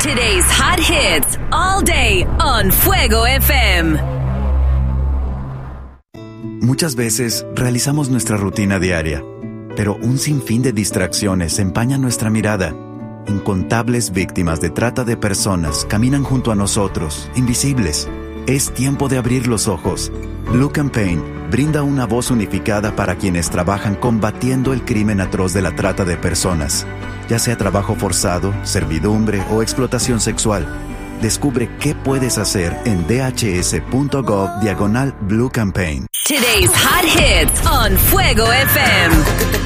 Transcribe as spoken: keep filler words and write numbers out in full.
Today's hot hits all day on Fuego F M. Muchas veces realizamos nuestra rutina diaria, pero un sinfín de distracciones empañan nuestra mirada. Incontables víctimas de trata de personas caminan junto a nosotros, invisibles. Es tiempo de abrir los ojos. Blue Campaign brinda una voz unificada para quienes trabajan combatiendo el crimen atroz de la trata de personas, ya sea trabajo forzado, servidumbre o explotación sexual. Descubre qué puedes hacer en dhs.gov diagonal Blue Campaign. Today's hot hits on Fuego F M.